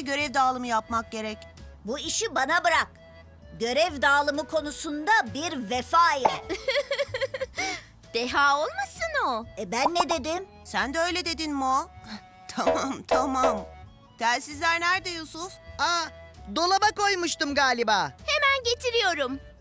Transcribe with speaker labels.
Speaker 1: görev dağılımı yapmak gerek.
Speaker 2: Bu işi bana bırak. Görev dağılımı konusunda bir vefayım.
Speaker 3: Deha olmasın o.
Speaker 2: Ben ne dedim?
Speaker 1: Sen de öyle dedin Mo. Tamam. Telsizler nerede Yusuf?
Speaker 4: Dolaba koymuştum galiba.
Speaker 3: Hemen getiriyorum.